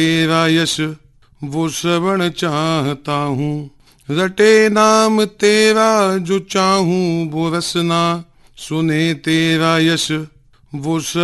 तेरा यश वो श्रवण चाहता हूँ, रटे नाम तेरा जो चाहूं वो रसना, सुने तेरा यश वो